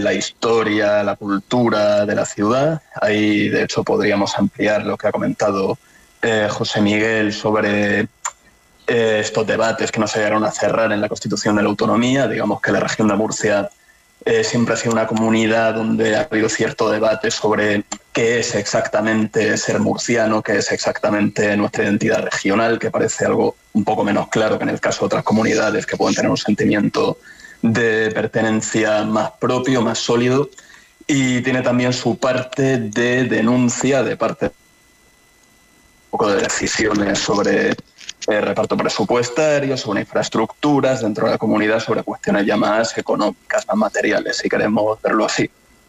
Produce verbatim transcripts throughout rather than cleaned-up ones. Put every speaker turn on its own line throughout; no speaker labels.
la historia, la cultura de la ciudad. Ahí, de hecho, podríamos ampliar lo que ha comentado eh, José Miguel sobre eh, estos debates que no se llegaron a cerrar en la Constitución de la Autonomía. Digamos que la región de Murcia eh, siempre ha sido una comunidad donde ha habido cierto debate sobre qué es exactamente ser murciano, qué es exactamente nuestra identidad regional, que parece algo un poco menos claro que en el caso de otras comunidades que pueden tener un sentimiento de pertenencia más propio, más sólido, y tiene también su parte de denuncia de parte un poco de decisiones sobre eh, reparto presupuestario, sobre infraestructuras dentro de la comunidad, sobre cuestiones ya más económicas, más materiales, si queremos verlo así.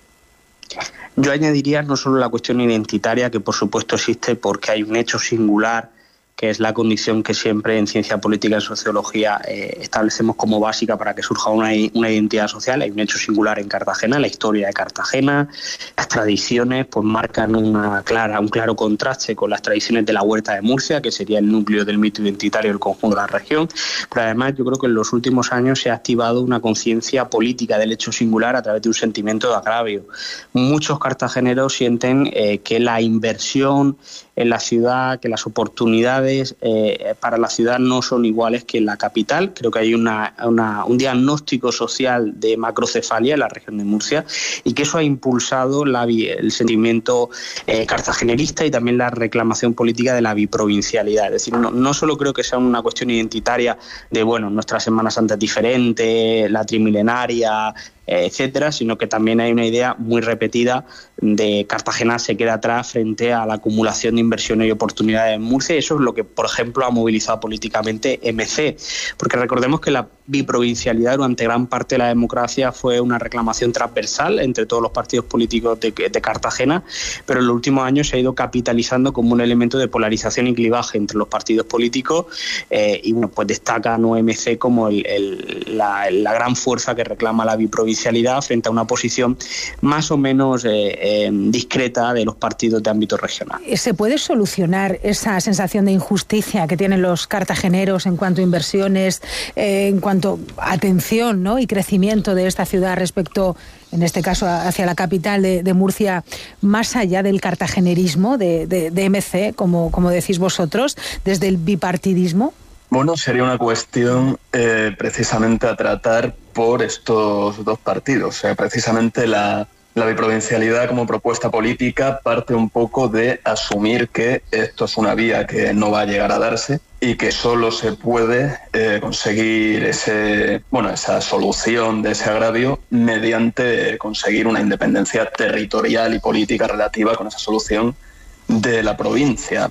Yo añadiría no solo la cuestión identitaria, que por supuesto existe porque hay un hecho singular, que es la condición que siempre en ciencia política y sociología eh, establecemos como básica para que surja una, una identidad social. Hay un hecho singular en Cartagena, la historia de Cartagena, las tradiciones pues marcan una clara, un claro contraste con las tradiciones de la Huerta de Murcia, que sería el núcleo del mito identitario del conjunto de la región. Pero además yo creo que en los últimos años se ha activado una conciencia política del hecho singular a través de un sentimiento de agravio. Muchos cartageneros sienten eh, que la inversión en la ciudad, que las oportunidades eh, para la ciudad no son iguales que en la capital. Creo que hay una, una, un diagnóstico social de macrocefalia en la región de Murcia y que eso ha impulsado la, el sentimiento eh, cartagenerista y también la reclamación política de la biprovincialidad. Es decir, no, no solo creo que sea una cuestión identitaria de, bueno, nuestra Semana Santa es diferente, la trimilenaria, etcétera, sino que también hay una idea muy repetida de Cartagena se queda atrás frente a la acumulación de inversiones y oportunidades en Murcia, y eso es lo que, por ejemplo, ha movilizado políticamente M C, porque recordemos que la biprovincialidad durante gran parte de la democracia fue una reclamación transversal entre todos los partidos políticos de, de Cartagena, pero en los últimos años se ha ido capitalizando como un elemento de polarización y clivaje entre los partidos políticos eh, y bueno, pues destaca ¿no? M C como el, el, la, la gran fuerza que reclama la biprovincialidad frente a una posición más o menos eh, eh, discreta de los partidos de ámbito regional.
¿Se puede solucionar esa sensación de injusticia que tienen los cartageneros en cuanto a inversiones, eh, en cuanto a atención, ¿no? y crecimiento de esta ciudad respecto, en este caso, hacia la capital de, de Murcia, más allá del cartagenerismo de, de, de M C, como, como decís vosotros, desde el bipartidismo?
Bueno, sería una cuestión eh, precisamente a tratar por estos dos partidos. O sea, precisamente la, la biprovincialidad como propuesta política parte un poco de asumir que esto es una vía que no va a llegar a darse y que solo se puede eh, conseguir ese, bueno, esa solución de ese agravio mediante conseguir una independencia territorial y política relativa con esa solución de la provincia.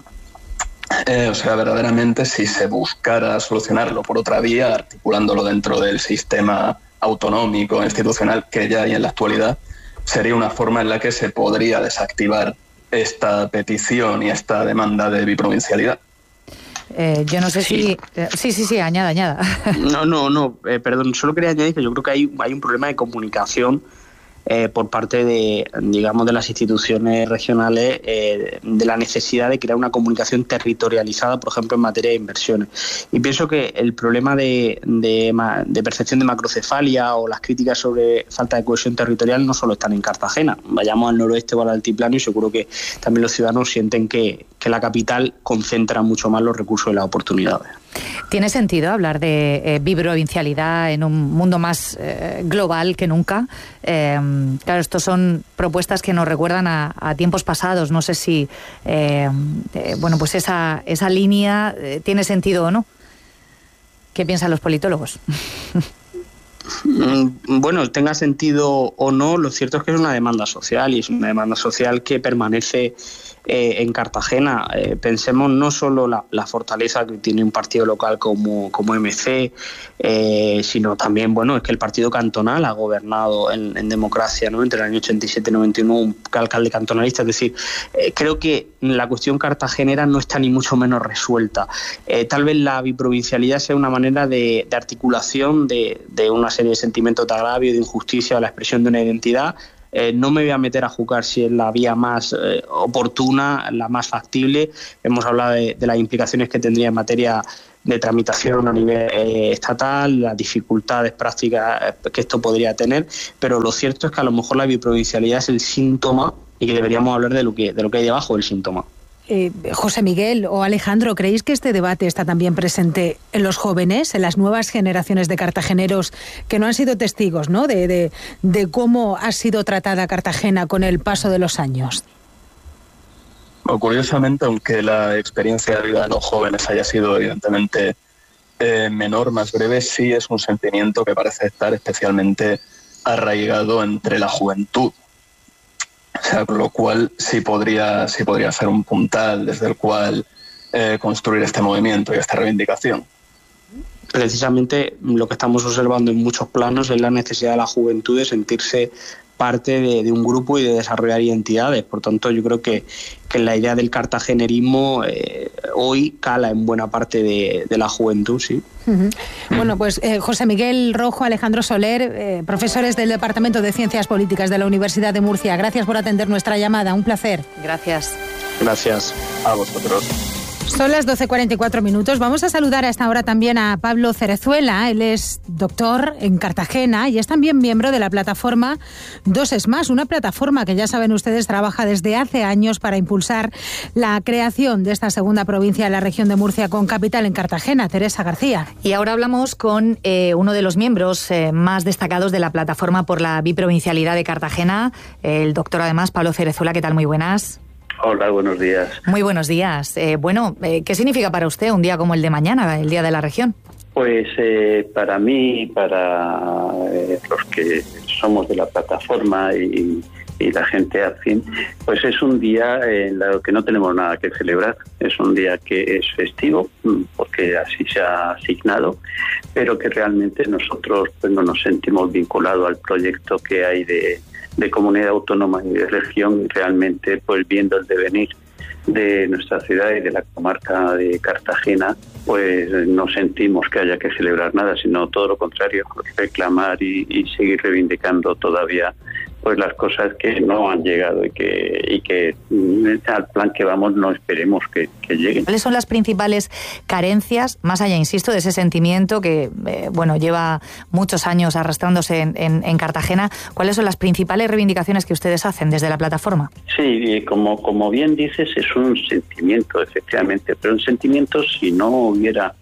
Eh, o sea, verdaderamente si se buscara solucionarlo por otra vía, articulándolo dentro del sistema autonómico, institucional que ya hay en la actualidad, sería una forma en la que se podría desactivar esta petición y esta demanda de biprovincialidad.
Eh, yo no sé sí. si... Sí, sí, sí, añada, añada.
No, no, no, eh, perdón, solo quería añadir que yo creo que hay, hay un problema de comunicación Eh, por parte de, digamos, de las instituciones regionales, eh, de la necesidad de crear una comunicación territorializada, por ejemplo, en materia de inversiones. Y pienso que el problema de, de, de percepción de macrocefalia o las críticas sobre falta de cohesión territorial no solo están en Cartagena. Vayamos al noroeste o al altiplano y seguro que también los ciudadanos sienten que, que la capital concentra mucho más los recursos y las oportunidades.
¿Tiene sentido hablar de eh, biprovincialidad en un mundo más eh, global que nunca? Eh, claro, estos son propuestas que nos recuerdan a, a tiempos pasados. No sé si eh, eh, bueno, pues esa, esa línea eh, tiene sentido o no. ¿Qué piensan los politólogos?
Bueno, tenga sentido o no, lo cierto es que es una demanda social y es una demanda social que permanece eh, en Cartagena. Eh, pensemos no solo la, la fortaleza que tiene un partido local como, como M C, eh, sino también, bueno, es que el partido cantonal ha gobernado en, en democracia, ¿no? Entre el año ochenta y siete y noventa y uno, un alcalde cantonalista. Es decir, eh, creo que la cuestión cartagenera no está ni mucho menos resuelta. Eh, tal vez la biprovincialidad sea una manera de, de articulación de, de una serie de sentimientos de agravio, de injusticia o la expresión de una identidad. Eh, no me voy a meter a juzgar si es la vía más eh, oportuna, la más factible. Hemos hablado de, de las implicaciones que tendría en materia de tramitación a nivel eh, estatal, las dificultades prácticas que esto podría tener, pero lo cierto es que a lo mejor la biprovincialidad es el síntoma y que deberíamos hablar de lo que, de lo que hay debajo del síntoma.
Eh, José Miguel o Alejandro, ¿creéis que este debate está también presente en los jóvenes, en las nuevas generaciones de cartageneros que no han sido testigos, ¿no?, de, de, de cómo ha sido tratada Cartagena con el paso de los años?
O curiosamente, aunque la experiencia de vida de los jóvenes haya sido evidentemente eh, menor, más breve, sí es un sentimiento que parece estar especialmente arraigado entre la juventud. O sea, con lo cual sí podría, sí podría ser un puntal desde el cual eh, construir este movimiento y esta reivindicación.
Precisamente lo que estamos observando en muchos planos es la necesidad de la juventud de sentirse parte de, de un grupo y de desarrollar identidades. Por tanto, yo creo que, que la idea del cartagenerismo eh, hoy cala en buena parte de, de la juventud, sí.
Uh-huh. Bueno, pues eh, José Miguel Rojo, Alejandro Soler, eh, profesores del Departamento de Ciencias Políticas de la Universidad de Murcia, gracias por atender nuestra llamada. Un placer.
Gracias.
Gracias.
A vosotros.
Son las doce cuarenta y cuatro minutos. Vamos a saludar a esta hora también a Pablo Cerezuela. Él es doctor en Cartagena y es también miembro de la plataforma Dos es Más, una plataforma que, ya saben ustedes, trabaja desde hace años para impulsar la creación de esta segunda provincia de la región de Murcia con capital en Cartagena. Teresa García.
Y ahora hablamos con eh, uno de los miembros eh, más destacados de la plataforma por la biprovincialidad de Cartagena, el doctor además Pablo Cerezuela. ¿Qué tal? Muy buenas.
Hola, buenos días.
Muy buenos días. Eh, bueno, eh, ¿qué significa para usted un día como el de mañana, el Día de la Región?
Pues eh, para mí, para eh, los que somos de la plataforma y, y la gente afín, pues es un día en el que no tenemos nada que celebrar. Es un día que es festivo, porque así se ha asignado, pero que realmente nosotros pues, no nos sentimos vinculados al proyecto que hay de... de comunidad autónoma y de región, realmente pues viendo el devenir de nuestra ciudad y de la comarca de Cartagena, pues no sentimos que haya que celebrar nada, sino todo lo contrario, reclamar y, y seguir reivindicando todavía pues las cosas que no han llegado y que y que al plan que vamos no esperemos que, que lleguen.
¿Cuáles son las principales carencias, más allá, insisto, de ese sentimiento que eh, bueno lleva muchos años arrastrándose en, en, en Cartagena? ¿Cuáles son las principales reivindicaciones que ustedes hacen desde la plataforma?
Sí, como, como bien dices, es un sentimiento, efectivamente, pero un sentimiento si no hubiera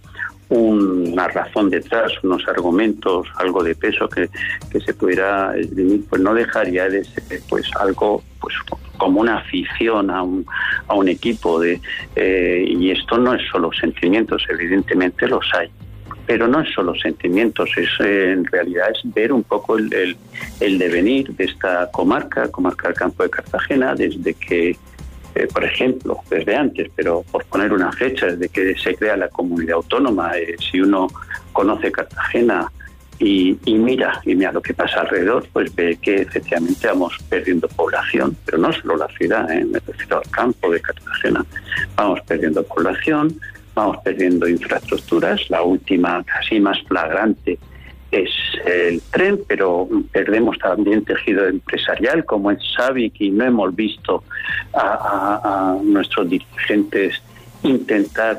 una razón detrás, unos argumentos, algo de peso que, que se pudiera esgrimir, pues no dejaría de ser pues algo pues como una afición a un, a un equipo de eh, y esto no es solo sentimientos, evidentemente los hay, pero no es solo sentimientos, es eh, en realidad es ver un poco el, el, el devenir de esta comarca, comarca del Campo de Cartagena, desde que Eh, por ejemplo, desde antes, pero por poner una fecha, desde que se crea la comunidad autónoma, eh, si uno conoce Cartagena y, y mira y mira lo que pasa alrededor, pues ve que efectivamente vamos perdiendo población, pero no solo la ciudad, eh, me refiero al campo de Cartagena, vamos perdiendo población, vamos perdiendo infraestructuras, la última casi más flagrante es el tren, pero perdemos también tejido empresarial como en Sabic y no hemos visto a, a, a nuestros dirigentes intentar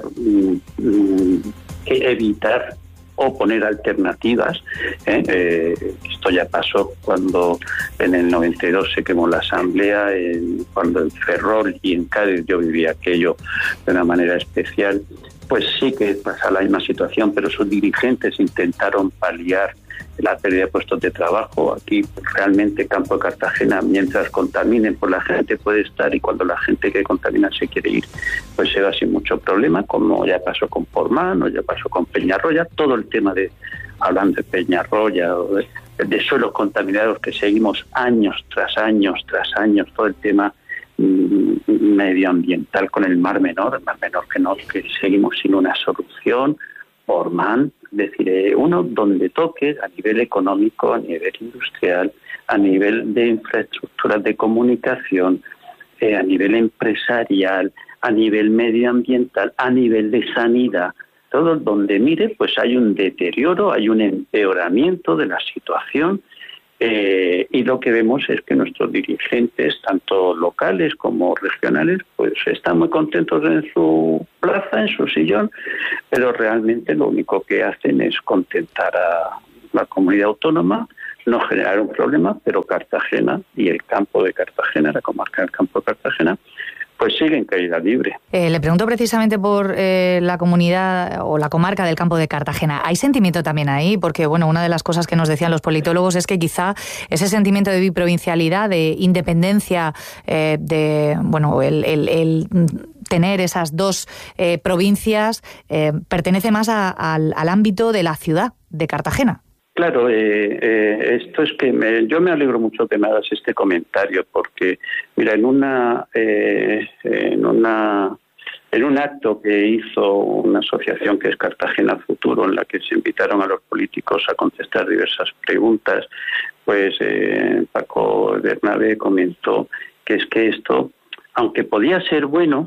um, evitar o poner alternativas. ¿eh? Eh, esto ya pasó cuando en el noventa y dos se quemó la Asamblea, en, cuando en Ferrol y en Cádiz yo viví aquello de una manera especial. Pues sí que pasa la misma situación, pero sus dirigentes intentaron paliar la pérdida de puestos de trabajo. Aquí realmente Campo de Cartagena, mientras contaminen, pues la gente puede estar, y cuando la gente que contamina se quiere ir, pues se va sin mucho problema, como ya pasó con Portmán o ya pasó con Peñarroya. Todo el tema de, hablando de Peñarroya o de, de suelos contaminados, que seguimos años tras años tras años, todo el tema medioambiental con el Mar Menor, el Mar Menor que no, que seguimos sin una solución. Portmán, es decir, eh, uno donde toque a nivel económico, a nivel industrial, a nivel de infraestructuras de comunicación, eh, a nivel empresarial, a nivel medioambiental, a nivel de sanidad, todo donde mire, pues hay un deterioro, hay un empeoramiento de la situación Eh, y lo que vemos es que nuestros dirigentes, tanto locales como regionales, pues están muy contentos en su plaza, en su sillón, pero realmente lo único que hacen es contentar a la comunidad autónoma, no generar un problema, pero Cartagena y el campo de Cartagena, la comarca del campo de Cartagena, pues sigue en caída libre.
Eh, le pregunto precisamente por eh, la comunidad o la comarca del campo de Cartagena. ¿Hay sentimiento también ahí? Porque, bueno, una de las cosas que nos decían los politólogos es que quizá ese sentimiento de biprovincialidad, de independencia, eh, de, bueno, el, el, el tener esas dos eh, provincias, eh, pertenece más a, al, al ámbito de la ciudad de Cartagena.
Claro, eh, eh, esto es que me, yo me alegro mucho que me hagas este comentario, porque mira, en una eh, en una en un acto que hizo una asociación que es Cartagena Futuro, en la que se invitaron a los políticos a contestar diversas preguntas, pues eh, Paco Bernabé comentó que es que esto, aunque podía ser bueno,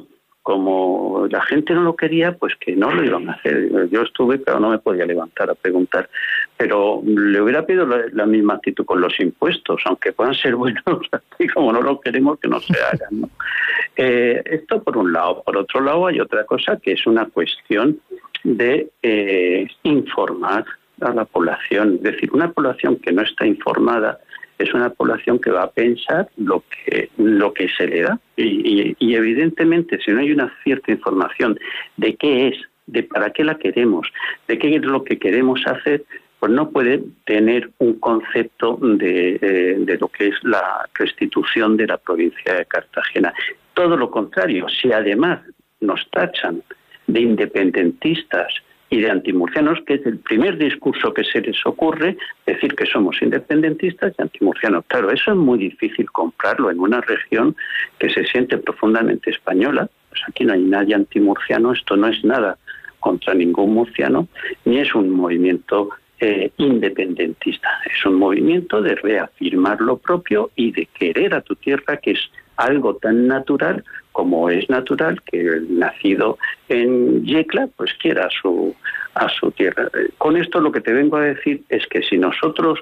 como la gente no lo quería, pues que no lo iban a hacer. Yo estuve, pero no me podía levantar a preguntar. Pero le hubiera pedido la, la misma actitud con los impuestos, aunque puedan ser buenos, y como no lo queremos, que no se hagan, ¿no? Eh, esto por un lado. Por otro lado, hay otra cosa que es una cuestión de eh, informar a la población. Es decir, una población que no está informada es una población que va a pensar lo que lo que se le da y, y, y evidentemente si no hay una cierta información de qué es, de para qué la queremos, de qué es lo que queremos hacer, pues no puede tener un concepto de, eh, de lo que es la restitución de la provincia de Cartagena. Todo lo contrario, si además nos tachan de independentistas y de antimurcianos, que es el primer discurso que se les ocurre, decir que somos independentistas y antimurcianos. Claro, eso es muy difícil comprarlo en una región que se siente profundamente española. Pues aquí no hay nadie antimurciano, esto no es nada contra ningún murciano, ni es un movimiento eh, independentista. Es un movimiento de reafirmar lo propio y de querer a tu tierra, que es algo tan natural como es natural que el nacido en Yecla pues quiera a su, a su tierra. Con esto lo que te vengo a decir es que si nosotros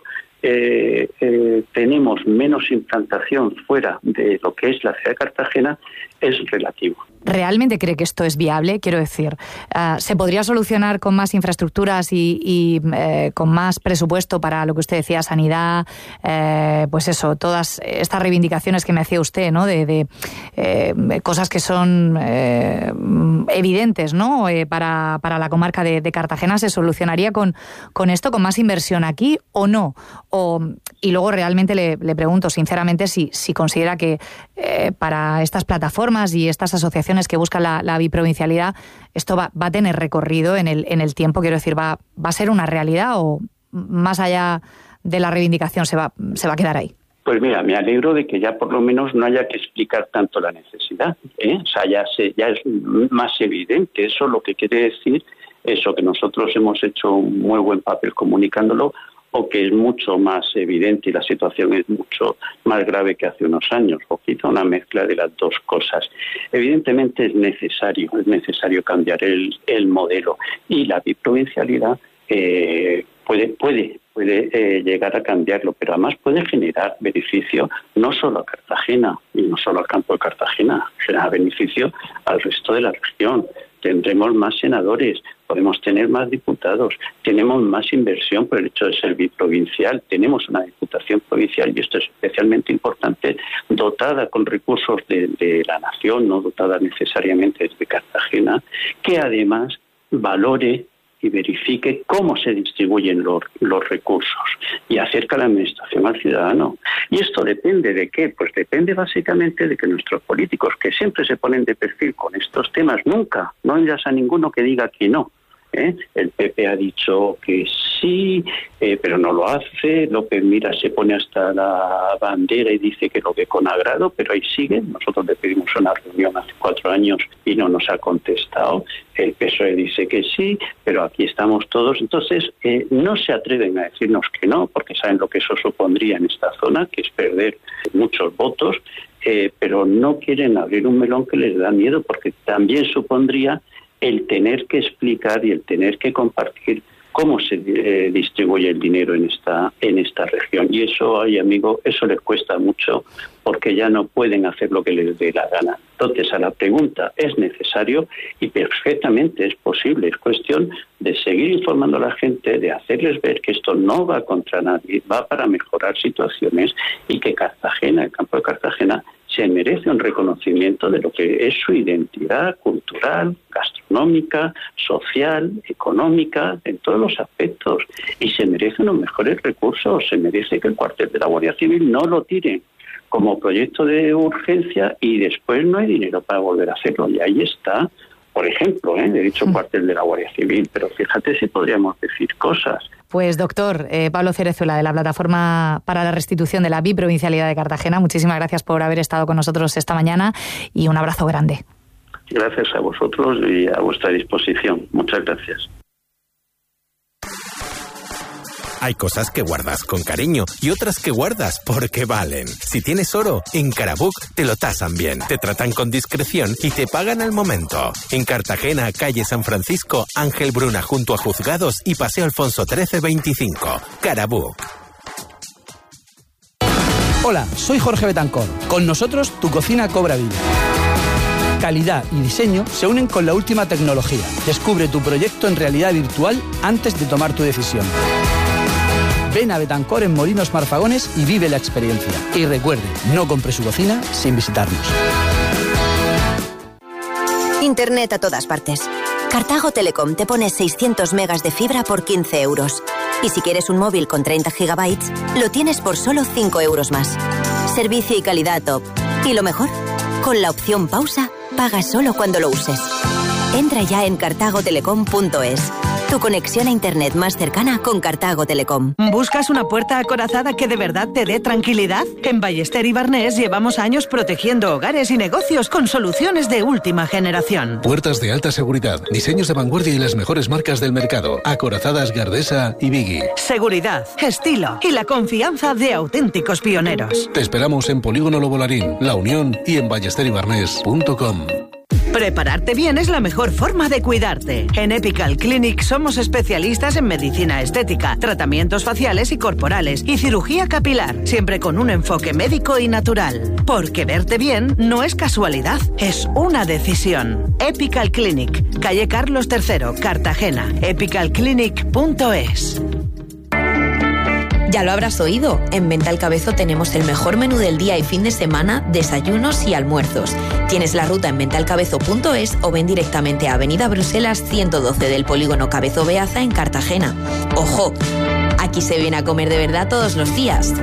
eh, eh, tenemos menos implantación fuera de lo que es la ciudad de Cartagena, es relativo.
¿Realmente cree que esto es viable? Quiero decir, uh, ¿se podría solucionar con más infraestructuras y, y eh, con más presupuesto para lo que usted decía, sanidad, eh, pues eso, todas estas reivindicaciones que me hacía usted, ¿no? De, de eh, cosas que son eh, evidentes, ¿no? Eh, para, para la comarca de, de Cartagena, ¿se solucionaría con, con esto, con más inversión aquí o no? O, y luego realmente le, le pregunto sinceramente si, si considera que eh, para estas plataformas y estas asociaciones que buscan la, la biprovincialidad, esto va, va a tener recorrido en el, en el tiempo, quiero decir, va, va a ser una realidad o más allá de la reivindicación se va, se va a quedar ahí.
Pues mira, me alegro de que ya por lo menos no haya que explicar tanto la necesidad, ¿eh? O sea, ya, se, ya es más evidente. Eso lo que quiere decir, eso que nosotros hemos hecho un muy buen papel comunicándolo, o que es mucho más evidente y la situación es mucho más grave que hace unos años, o quizá una mezcla de las dos cosas. Evidentemente es necesario, es necesario cambiar el, el modelo, y la biprovincialidad eh, puede, puede, puede eh, llegar a cambiarlo, pero además puede generar beneficio no solo a Cartagena y no solo al campo de Cartagena, genera beneficio al resto de la región. Tendremos más senadores, podemos tener más diputados, tenemos más inversión por el hecho de ser biprovincial, tenemos una diputación provincial, y esto es especialmente importante, dotada con recursos de, de la nación, no dotada necesariamente de Cartagena, que además valore y verifique cómo se distribuyen los, los recursos y acerca la administración al ciudadano. ¿Y esto depende de qué? Pues depende básicamente de que nuestros políticos, que siempre se ponen de perfil con estos temas, nunca, no oirás a ninguno que diga que no. ¿Eh? El P P ha dicho que sí, eh, pero no lo hace. López Mira se pone hasta la bandera y dice que lo ve con agrado, pero ahí sigue. Nosotros le pedimos una reunión hace cuatro años y no nos ha contestado. El P S O E dice que sí, pero aquí estamos todos. Entonces, eh, no se atreven a decirnos que no, porque saben lo que eso supondría en esta zona, que es perder muchos votos, eh, pero no quieren abrir un melón que les da miedo, porque también supondría el tener que explicar y el tener que compartir cómo se eh, distribuye el dinero en esta en esta región. Y eso, ay amigo, eso les cuesta mucho, porque ya no pueden hacer lo que les dé la gana. Entonces, a la pregunta, ¿es necesario? Y perfectamente es posible. Es cuestión de seguir informando a la gente, de hacerles ver que esto no va contra nadie, va para mejorar situaciones, y que Cartagena, el campo de Cartagena, se merece un reconocimiento de lo que es su identidad cultural, gastronómica, social, económica, en todos los aspectos. Y se merece unos mejores recursos, se merece que el cuartel de la Guardia Civil no lo tire como proyecto de urgencia y después no hay dinero para volver a hacerlo. Y ahí está, por ejemplo, ¿eh? he dicho cuartel de la Guardia Civil, pero fíjate si podríamos decir cosas.
Pues doctor eh, Pablo Cerezuela, de la Plataforma para la Restitución de la Biprovincialidad de Cartagena, muchísimas gracias por haber estado con nosotros esta mañana y un abrazo grande.
Gracias a vosotros y a vuestra disposición. Muchas gracias.
Hay cosas que guardas con cariño y otras que guardas porque valen. Si tienes oro, en Carabook te lo tasan bien, te tratan con discreción y te pagan al momento. En Cartagena, calle San Francisco, Ángel Bruna, junto a Juzgados y Paseo Alfonso trece veinticinco. Carabook.
Hola, soy Jorge Betancor. Con nosotros, tu cocina cobra vida. Calidad y diseño se unen con la última tecnología. Descubre tu proyecto en realidad virtual antes de tomar tu decisión. Ven a Betancor en Molinos Marfagones y vive la experiencia. Y recuerde, no compre su cocina sin visitarnos.
Internet a todas partes. Cartago Telecom te pone seiscientos megas de fibra por quince euros. Y si quieres un móvil con treinta gigabytes, lo tienes por solo cinco euros más. Servicio y calidad top. Y lo mejor, con la opción pausa, pagas solo cuando lo uses. Entra ya en cartago telecom punto es. Tu conexión a Internet más cercana con Cartago Telecom.
¿Buscas una puerta acorazada que de verdad te dé tranquilidad? En Ballester y Barnés llevamos años protegiendo hogares y negocios con soluciones de última generación.
Puertas de alta seguridad, diseños de vanguardia y las mejores marcas del mercado. Acorazadas Gardesa y Biggie.
Seguridad, estilo y la confianza de auténticos pioneros.
Te esperamos en Polígono Lobolarín, La Unión y en ballester y barnés punto com.
Prepararte bien es la mejor forma de cuidarte. En Epical Clinic somos especialistas en medicina estética, tratamientos faciales y corporales y cirugía capilar, siempre con un enfoque médico y natural. Porque verte bien no es casualidad, es una decisión. Epical Clinic, calle Carlos tercero, Cartagena. epical clinic punto es.
Ya lo habrás oído, en Venta al Cabezo tenemos el mejor menú del día y fin de semana, desayunos y almuerzos. Tienes la ruta en venta al cabezo punto es o ven directamente a Avenida Bruselas ciento doce del Polígono Cabezo Beaza en Cartagena. ¡Ojo! Aquí se viene a comer de verdad todos los días.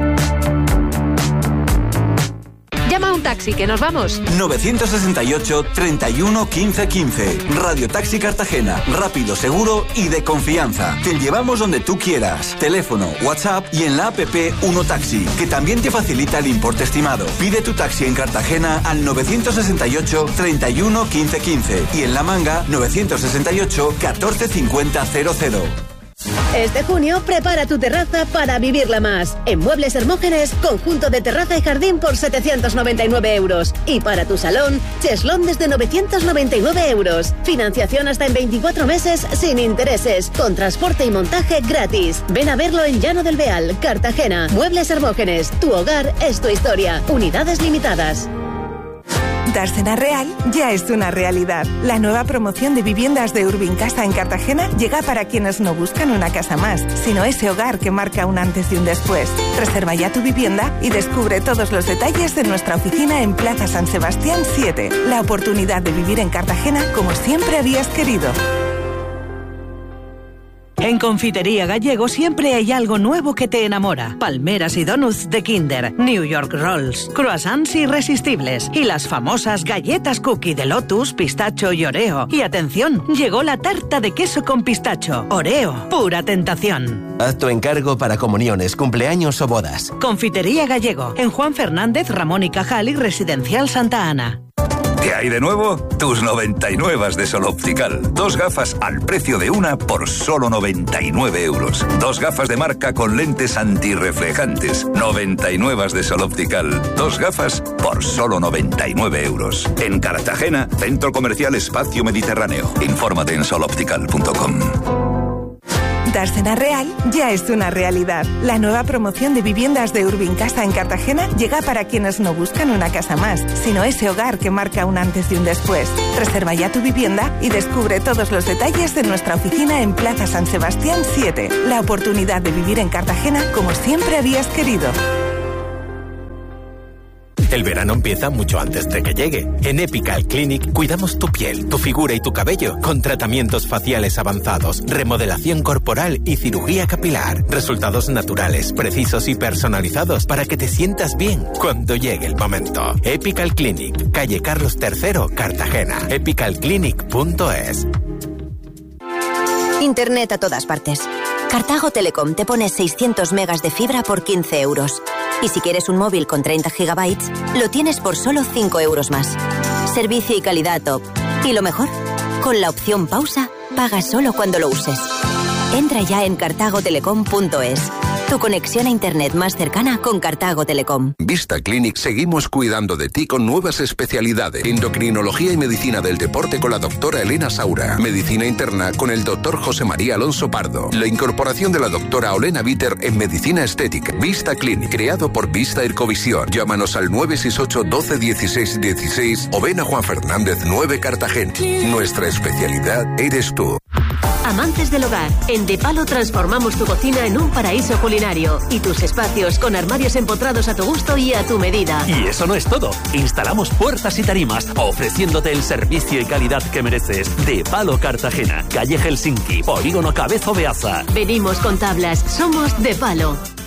Llama a un taxi, que nos vamos.
nueve sesenta y ocho, treinta y uno, quince, quince. Radio Taxi Cartagena. Rápido, seguro y de confianza. Te llevamos donde tú quieras. Teléfono, WhatsApp y en la app Uno Taxi, que también te facilita el importe estimado. Pide tu taxi en Cartagena al nueve sesenta y ocho, treinta y uno, quince, quince y en La Manga nueve sesenta y ocho, catorce cincuenta, cero cero.
Este junio prepara tu terraza para vivirla más. En Muebles Hermógenes, conjunto de terraza y jardín por setecientos noventa y nueve euros. Y para tu salón, cheslón desde novecientos noventa y nueve euros. Financiación hasta en veinticuatro meses sin intereses, con transporte y montaje gratis. Ven a verlo en Llano del Beal, Cartagena. Muebles Hermógenes, tu hogar es tu historia. Unidades limitadas.
Dársena Real ya es una realidad. La nueva promoción de viviendas de Urbincasa en Cartagena llega para quienes no buscan una casa más, sino ese hogar que marca un antes y un después. Reserva ya tu vivienda y descubre todos los detalles de nuestra oficina en Plaza San Sebastián siete. La oportunidad de vivir en Cartagena como siempre habías querido.
En Confitería Gallego siempre hay algo nuevo que te enamora. Palmeras y donuts de Kinder, New York Rolls, croissants irresistibles y las famosas galletas cookie de Lotus, pistacho y Oreo. Y atención, llegó la tarta de queso con pistacho. Oreo, pura tentación.
Haz tu encargo para comuniones, cumpleaños o bodas.
Confitería Gallego, en Juan Fernández, Ramón y Cajal y Residencial Santa Ana.
¿Qué hay de nuevo? Tus noventa y nueve de Sol Optical. Dos gafas al precio de una por solo noventa y nueve euros. Dos gafas de marca con lentes antirreflejantes. noventa y nueve de Sol Optical. Dos gafas por solo noventa y nueve euros. En Cartagena, Centro Comercial Espacio Mediterráneo. Infórmate en sol optical punto com.
Dársena Real ya es una realidad. La nueva promoción de viviendas de Urbincasa en Cartagena llega para quienes no buscan una casa más, sino ese hogar que marca un antes y un después. Reserva ya tu vivienda y descubre todos los detalles de nuestra oficina en Plaza San Sebastián siete. La oportunidad de vivir en Cartagena como siempre habías querido.
El verano empieza mucho antes de que llegue. En Epical Clinic cuidamos tu piel, tu figura y tu cabello con tratamientos faciales avanzados, remodelación corporal y cirugía capilar. Resultados naturales, precisos y personalizados para que te sientas bien cuando llegue el momento. Epical Clinic, calle Carlos tercero, Cartagena. epical clinic punto es.
Internet a todas partes. Cartago Telecom te pone seiscientos megas de fibra por quince euros. Y si quieres un móvil con treinta gigabytes, lo tienes por solo cinco euros más. Servicio y calidad top. Y lo mejor, con la opción pausa, pagas solo cuando lo uses. Entra ya en cartago telecom punto es. Tu conexión a Internet más cercana con Cartago Telecom.
Vista Clinic seguimos cuidando de ti con nuevas especialidades. Endocrinología y medicina del deporte con la doctora Elena Saura. Medicina interna con el doctor José María Alonso Pardo. La incorporación de la doctora Olena Bitter en medicina estética. Vista Clinic, creado por Vista Ercovisión. Llámanos al nueve seis ocho, doce, dieciséis, dieciséis o ven a Juan Fernández nueve Cartagena. Nuestra especialidad eres tú.
Amantes del hogar, en De Palo transformamos tu cocina en un paraíso culinario y tus espacios con armarios empotrados a tu gusto y a tu medida.
Y eso no es todo. Instalamos puertas y tarimas, ofreciéndote el servicio y calidad que mereces. De Palo Cartagena, calle Helsinki, Polígono Cabezo Beaza.
Venimos con tablas, somos De Palo.